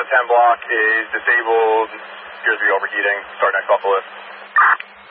10 block is disabled, appears to be overheating. Start next off the list.